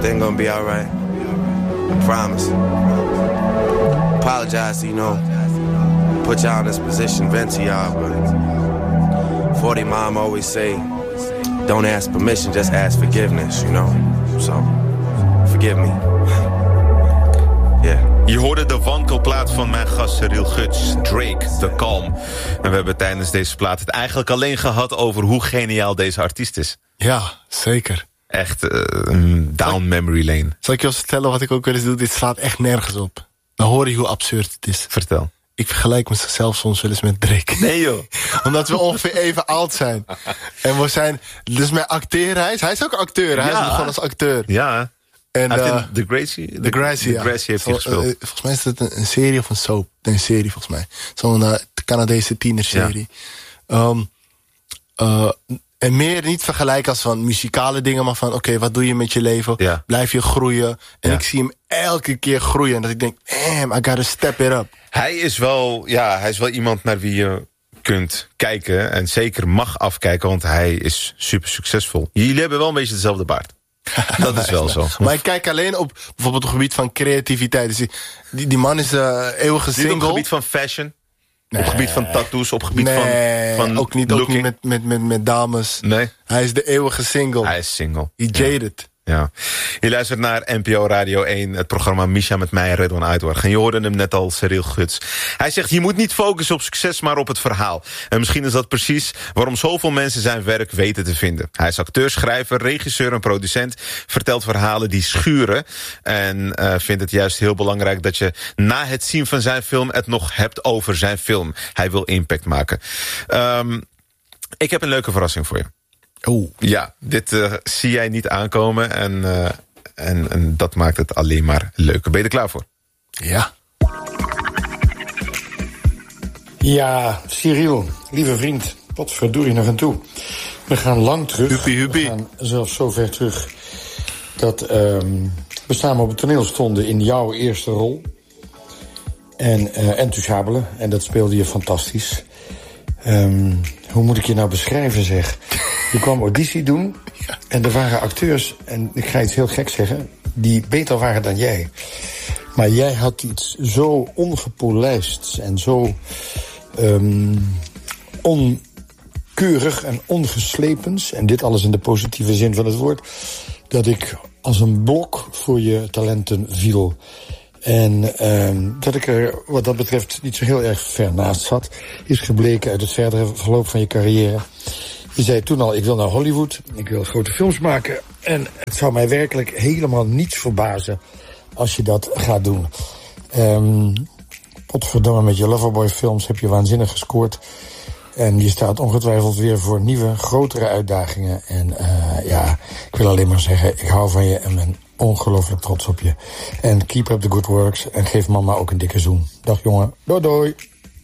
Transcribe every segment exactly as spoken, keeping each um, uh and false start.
Everything gonna be alright. I promise. Apologize, you know, put y'all in this position, vent to y'all, but forty mom always say, don't ask permission, just ask forgiveness, you know. So, forgive me. Yeah. Je hoorde de wankelplaat van mijn gast Cyril Guts, Drake, The Calm. En we hebben tijdens deze plaat het eigenlijk alleen gehad over hoe geniaal deze artiest is. Ja, zeker. Echt uh, down memory lane. Zal ik je eens vertellen wat ik ook wel eens doe? Dit slaat echt nergens op. Dan hoor je hoe absurd het is. Vertel. Ik vergelijk mezelf soms wel eens met Drake. Nee joh. Omdat we ongeveer even oud zijn. En we zijn, dus mijn acteerreis, hij is ook acteur. Hij ja. is begonnen als acteur. Ja. En, hij uh, heeft The Gracie, The Gracie, ja. Gracie heeft hij gespeeld. Uh, volgens mij is het een, een serie of een soap. Nee, een serie volgens mij. Zo'n uh, Canadese tienerserie. Ja. Um, uh, en meer niet vergelijken als van muzikale dingen, maar van oké, okay, wat doe je met je leven? Ja. Blijf je groeien? En ja. ik zie hem elke keer groeien. En dat ik denk, damn, I gotta step it up. Hij is wel, ja, hij is wel iemand naar wie je kunt kijken. En zeker mag afkijken, want hij is super succesvol. Jullie hebben wel een beetje dezelfde baard. Dat is wel zo. Maar ik kijk alleen op bijvoorbeeld op het gebied van creativiteit. Dus die, die, die man is uh, eeuwige single. Niet op het gebied van fashion? Nee. Op het gebied van tattoos? Op het gebied nee, van, van ook niet, ook niet met, met, met, met dames. Nee? Hij is de eeuwige single. Hij is single. He jaded. Ja. Je luistert naar N P O Radio één, het programma Misha met mij en Redwan Uitwarg. En je hoorde hem net al, Cyril Guts. Hij zegt, je moet niet focussen op succes, maar op het verhaal. En misschien is dat precies waarom zoveel mensen zijn werk weten te vinden. Hij is acteur, schrijver, regisseur en producent. Vertelt verhalen die schuren. En uh, vindt het juist heel belangrijk dat je na het zien van zijn film het nog hebt over zijn film. Hij wil impact maken. Um, ik heb een leuke verrassing voor je. Oeh. Ja, dit uh, zie jij niet aankomen en, uh, en, en dat maakt het alleen maar leuker. Ben je er klaar voor? Ja. Ja, Cyril, lieve vriend, wat verdorie nog aan toe. We gaan lang terug. Huppie, huppie. We gaan zelfs zo ver terug dat um, we samen op het toneel stonden in jouw eerste rol. En uh, Intouchable, en dat speelde je fantastisch. Um, hoe moet ik je nou beschrijven, zeg? Je kwam auditie doen en er waren acteurs, en ik ga iets heel gek zeggen, die beter waren dan jij. Maar jij had iets zo ongepolijsts en zo um, onkeurig en ongeslepens, en dit alles in de positieve zin van het woord, dat ik als een blok voor je talenten viel. En um, dat ik er wat dat betreft niet zo heel erg ver naast zat, is gebleken uit het verdere verloop van je carrière. Je zei toen al, ik wil naar Hollywood, ik wil grote films maken. En het zou mij werkelijk helemaal niets verbazen als je dat gaat doen. Um, potverdomme, met je Loverboy films heb je waanzinnig gescoord. En je staat ongetwijfeld weer voor nieuwe, grotere uitdagingen. En uh, ja, ik wil alleen maar zeggen, ik hou van je en ben ongelooflijk trots op je. En keep up the good works en geef mama ook een dikke zoen. Dag jongen, doei doei.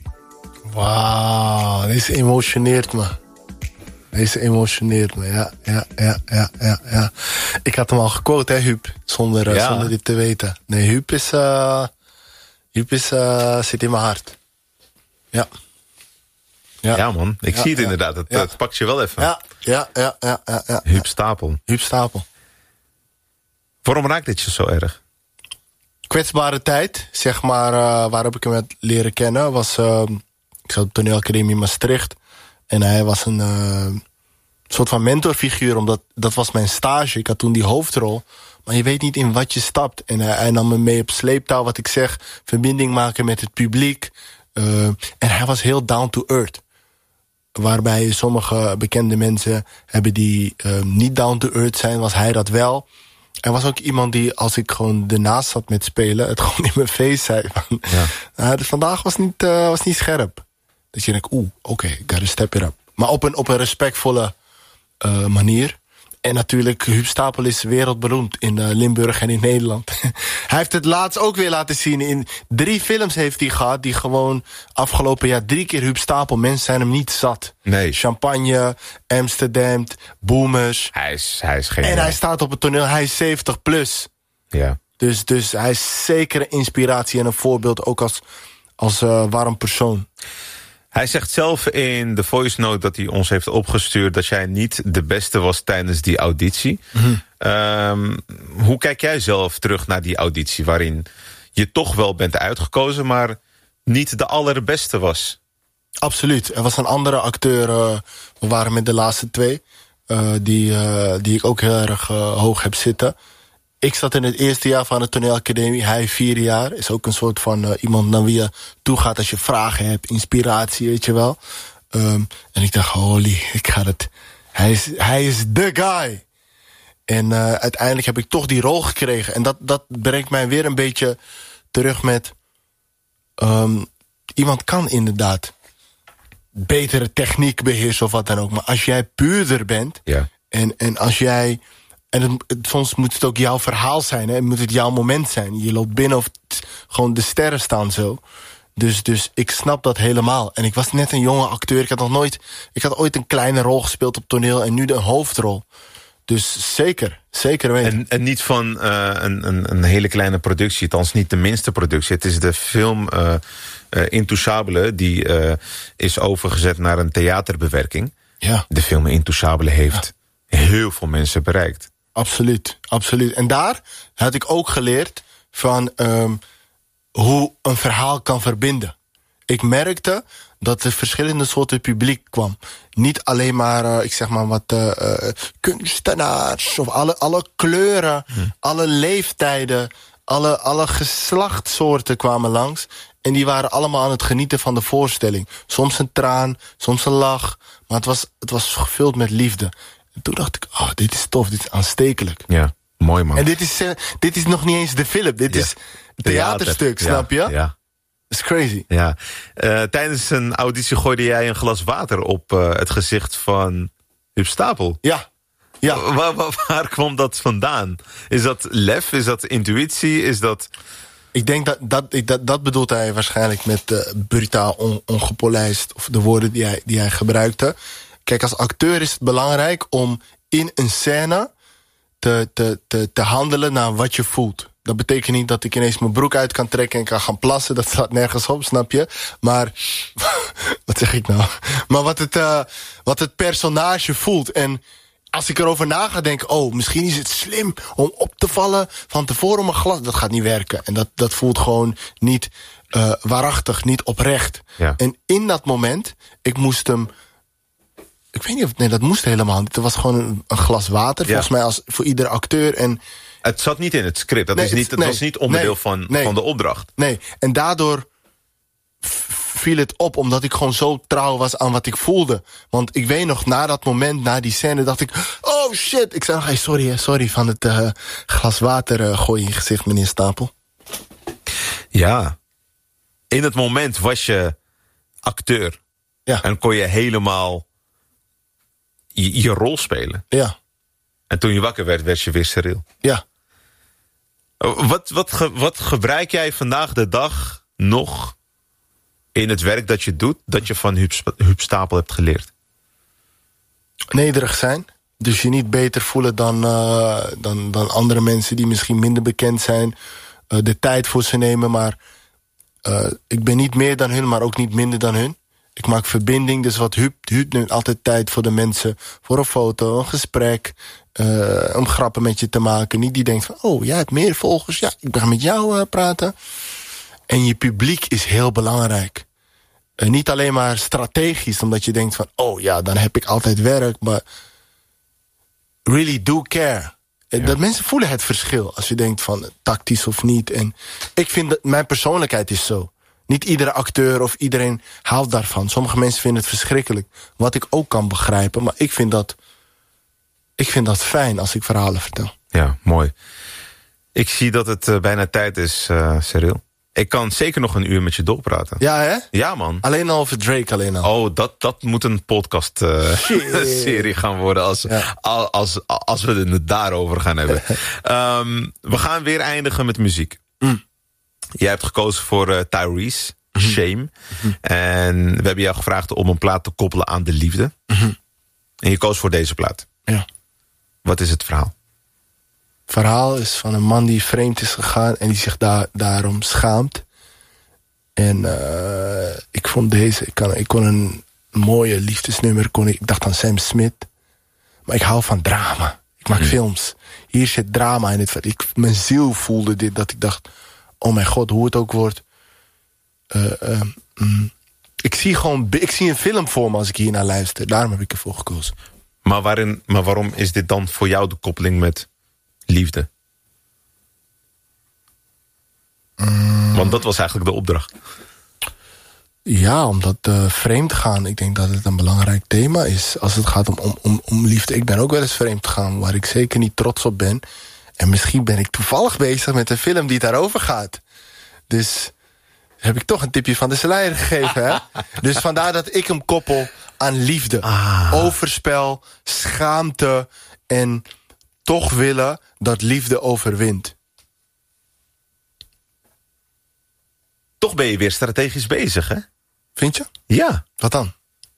Wauw, deze emotioneert me. Deze emotioneert me, ja, ja, ja, ja, ja, ja. Ik had hem al gequote, hè, Huub, zonder, uh, ja. zonder dit te weten. Nee, Huub is, uh, Huub is, uh, zit in mijn hart. Ja. Ja, ja man, ik ja, zie het ja, inderdaad, het, ja. het pakt je wel even. Ja, ja, ja, ja, ja, ja. Huub Stapel. Huub Stapel. Waarom raakt dit je zo erg? Kwetsbare tijd, zeg maar, uh, waarop ik hem had leren kennen, was, uh, ik zat op de toneelacademie in Maastricht. En hij was een uh, soort van mentorfiguur, omdat dat was mijn stage. Ik had toen die hoofdrol, maar je weet niet in wat je stapt. En hij, hij nam me mee op sleeptouw, wat ik zeg, verbinding maken met het publiek. Uh, en hij was heel down to earth. Waarbij sommige bekende mensen hebben die uh, niet down to earth zijn, was hij dat wel. Er was ook iemand die, als ik gewoon ernaast zat met spelen, het gewoon in mijn face zei. Van, ja. uh, dus vandaag was niet, uh, was niet scherp. Dus je denkt, oeh, oké, okay, gotta step it up. Maar op een, op een respectvolle uh, manier. En natuurlijk, Huub Stapel is wereldberoemd in uh, Limburg en in Nederland. Hij heeft het laatst ook weer laten zien. In drie films heeft hij gehad die gewoon afgelopen jaar drie keer Huub Stapel. Mensen zijn hem niet zat. Nee. Champagne, Amsterdam, Boomers. Hij is, hij is geen... En hij staat op het toneel, hij is zeventig plus. Ja. Dus, dus hij is zeker een inspiratie en een voorbeeld ook als, als uh, warm persoon. Hij zegt zelf in de voice note dat hij ons heeft opgestuurd dat jij niet de beste was tijdens die auditie. Mm-hmm. Um, hoe kijk jij zelf terug naar die auditie waarin je toch wel bent uitgekozen, maar niet de allerbeste was? Absoluut. Er was een andere acteur, uh, we waren met de laatste twee, uh, die, uh, die ik ook heel erg uh, hoog heb zitten. Ik zat in het eerste jaar van de toneelacademie, hij vier jaar. Is ook een soort van uh, iemand naar wie je toe gaat als je vragen hebt, inspiratie, weet je wel. Um, en ik dacht, holy, ik ga het. Hij is, hij is the guy. En uh, uiteindelijk heb ik toch die rol gekregen. En dat, dat brengt mij weer een beetje terug met Um, iemand kan inderdaad betere techniek beheersen of wat dan ook. Maar als jij puurder bent, ja. en, en als jij... En het, het, soms moet het ook jouw verhaal zijn, hè? Moet het jouw moment zijn. Je loopt binnen of t, gewoon de sterren staan zo. Dus, dus ik snap dat helemaal. En ik was net een jonge acteur. Ik had nog nooit... Ik had ooit een kleine rol gespeeld op toneel en nu de hoofdrol. Dus zeker, zeker weten. En, en niet van uh, een, een, een hele kleine productie, althans niet de minste productie. Het is de film uh, uh, Intouchable, die uh, is overgezet naar een theaterbewerking. Ja. De film Intouchable heeft ja. heel veel mensen bereikt. Absoluut, absoluut. En daar had ik ook geleerd van um, hoe een verhaal kan verbinden. Ik merkte dat er verschillende soorten publiek kwam. Niet alleen maar, uh, ik zeg maar wat uh, uh, kunstenaars of alle, alle kleuren, hm. alle leeftijden, alle, alle geslachtsoorten kwamen langs. En die waren allemaal aan het genieten van de voorstelling. Soms een traan, soms een lach, maar het was, het was gevuld met liefde. En toen dacht ik, oh, dit is tof, dit is aanstekelijk. Ja, mooi man. En dit is, uh, dit is nog niet eens de film, dit ja. is een theaterstuk, Theater. snap je? Ja, ja. Dat is crazy. Ja. Uh, tijdens een auditie gooide jij een glas water op uh, het gezicht van Huub Stapel. Ja. ja. Waar, waar, waar kwam dat vandaan? Is dat lef? Is dat intuïtie? Is dat... Ik denk dat dat, dat, dat bedoelt hij waarschijnlijk met uh, brutaal on, ongepolijst. Of de woorden die hij, die hij gebruikte. Kijk, als acteur is het belangrijk om in een scène te, te, te, te handelen naar wat je voelt. Dat betekent niet dat ik ineens mijn broek uit kan trekken en kan gaan plassen. Dat staat nergens op, snap je? Maar, wat zeg ik nou? Maar wat het, uh, wat het personage voelt. En als ik erover na ga denken, oh, misschien is het slim om op te vallen van tevoren om een glas. Dat gaat niet werken. En dat, dat voelt gewoon niet uh, waarachtig, niet oprecht. Ja. En in dat moment, ik moest hem... Ik weet niet of... Nee, dat moest helemaal niet. Het was gewoon een, een glas water, ja. volgens mij, als voor iedere acteur. En het zat niet in het script. Dat, nee, is niet, het nee, was niet onderdeel nee, van, nee, van de opdracht. Nee, en daardoor viel het op, omdat ik gewoon zo trouw was aan wat ik voelde. Want ik weet nog, na dat moment, na die scène, dacht ik, oh shit. Ik zei nog, hey, sorry, sorry, van het uh, glas water uh, gooi in je gezicht, meneer Stapel. Ja. In het moment was je acteur. Ja. En kon je helemaal je, je rol spelen. Ja. En toen je wakker werd, werd je weer steriel. Ja. Wat, wat, ge, wat gebruik jij vandaag de dag nog in het werk dat je doet, dat je van Huub, Huub Stapel hebt geleerd? Nederig zijn. Dus je niet beter voelen dan, uh, dan, dan andere mensen die misschien minder bekend zijn. Uh, de tijd voor ze nemen, maar uh, ik ben niet meer dan hun, maar ook niet minder dan hun. Ik maak verbinding, dus wat Huub, Huub neemt altijd tijd voor de mensen. Voor een foto, een gesprek, uh, om grappen met je te maken. Niet die denkt van, oh, jij hebt meer volgers, ja, ik ga met jou uh, praten. En je publiek is heel belangrijk. Uh, niet alleen maar strategisch, omdat je denkt van, oh ja, dan heb ik altijd werk, maar really do care. Ja. Dat mensen voelen het verschil als je denkt van tactisch of niet. En ik vind dat mijn persoonlijkheid is zo. Niet iedere acteur of iedereen haalt daarvan. Sommige mensen vinden het verschrikkelijk. Wat ik ook kan begrijpen. Maar ik vind dat, ik vind dat fijn als ik verhalen vertel. Ja, mooi. Ik zie dat het uh, bijna tijd is, uh, Cyril. Ik kan zeker nog een uur met je doorpraten. Ja, hè? Ja, man. Alleen al over Drake alleen al. Oh, dat, dat moet een podcast-serie uh, gaan worden als, ja. als, als, als we het daarover gaan hebben. um, we gaan weer eindigen met muziek. Mm. Jij hebt gekozen voor uh, Tyrese, mm-hmm. Shame. Mm-hmm. En we hebben jou gevraagd om een plaat te koppelen aan de liefde. Mm-hmm. En je koos voor deze plaat. Ja. Wat is het verhaal? Het verhaal is van een man die vreemd is gegaan en die zich daar, daarom schaamt. En uh, ik vond deze... Ik, kan, ik kon een mooie liefdesnummer... Kon ik, ik dacht aan Sam Smith. Maar ik hou van drama. Ik maak mm. films. Hier zit drama in het... Ik, mijn ziel voelde dit, dat ik dacht... Oh mijn god, hoe het ook wordt... Uh, uh, mm, ik zie gewoon... Ik zie een film voor me als ik hier naar luister. Daarom heb ik ervoor gekozen. Maar, waarin, maar waarom is dit dan voor jou de koppeling met liefde? Mm. Want dat was eigenlijk de opdracht. Ja, omdat uh, vreemd gaan, ik denk dat het een belangrijk thema is. Als het gaat om, om, om, om liefde. Ik ben ook wel eens vreemd gegaan, waar ik zeker niet trots op ben. En misschien ben ik toevallig bezig met een film die daarover gaat. Dus heb ik toch een tipje van de sluier gegeven. Hè? Dus vandaar dat ik hem koppel aan liefde. Ah. Overspel, schaamte en toch willen dat liefde overwint. Toch ben je weer strategisch bezig, hè? Vind je? Ja. Wat dan?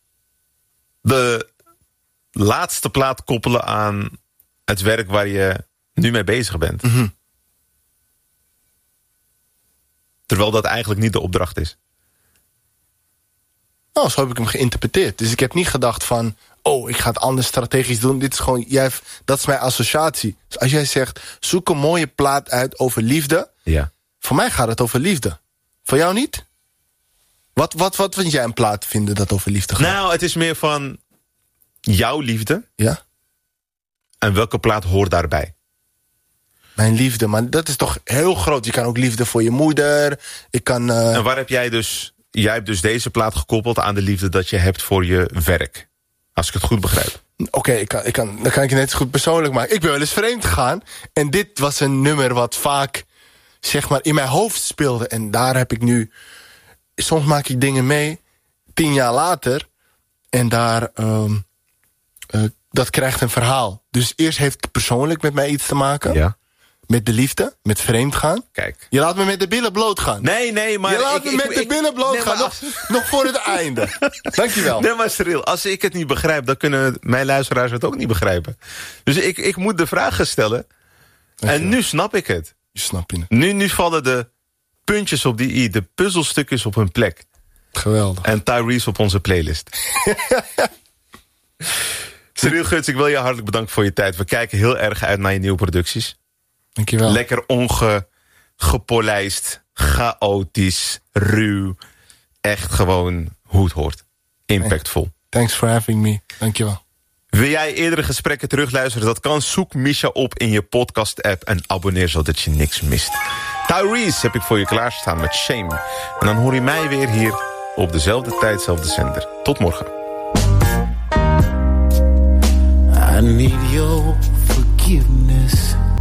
De laatste plaat koppelen aan het werk waar je nu mee bezig bent. Mm-hmm. Terwijl dat eigenlijk niet de opdracht is. Nou, zo heb ik hem geïnterpreteerd. Dus ik heb niet gedacht van... oh, ik ga het anders strategisch doen. Dit is gewoon, jij, dat is mijn associatie. Dus als jij zegt, zoek een mooie plaat uit over liefde... Ja. Voor mij gaat het over liefde. Voor jou niet? Wat, wat, wat vind jij een plaat vinden dat over liefde gaat? Nou, het is meer van jouw liefde. Ja. En welke plaat hoort daarbij? Mijn liefde, maar dat is toch heel groot. Je kan ook liefde voor je moeder. Ik kan... Uh... En waar heb jij dus... Jij hebt dus deze plaat gekoppeld aan de liefde dat je hebt voor je werk. Als ik het goed begrijp. Oké, okay, ik kan, ik kan, dan kan ik het net zo goed persoonlijk maken. Ik ben wel eens vreemd gegaan. En dit was een nummer wat vaak, zeg maar, in mijn hoofd speelde. En daar heb ik nu... Soms maak ik dingen mee, tien jaar later. En daar... Um, uh, dat krijgt een verhaal. Dus eerst heeft het persoonlijk met mij iets te maken. Ja. Met de liefde, met vreemd gaan. Kijk. Je laat me met de billen bloot gaan. Nee, nee, maar... Je laat ik, me met ik, de ik, billen bloot nee, gaan, als... nog, nog voor het einde. Dankjewel. Nee, maar Cyril, als ik het niet begrijp... dan kunnen mijn luisteraars het ook niet begrijpen. Dus ik, ik moet de vragen stellen. Dankjewel. En nu snap ik het. Je snapt je het. Nu, nu vallen de puntjes op die i, de puzzelstukjes op hun plek. Geweldig. En Tyrese op onze playlist. Cyril Guts, ik wil je hartelijk bedanken voor je tijd. We kijken heel erg uit naar je nieuwe producties. Dankjewel. Lekker ongepolijst, chaotisch, ruw. Echt gewoon hoe het hoort. Impactvol. Thanks for having me. Dankjewel. Wil jij eerdere gesprekken terugluisteren? Dat kan. Zoek Misha op in je podcast-app en abonneer zodat je niks mist. Tyrese heb ik voor je klaarstaan met Shame. En dan hoor je mij weer hier op dezelfde tijd, dezelfde zender. Tot morgen. I need your forgiveness.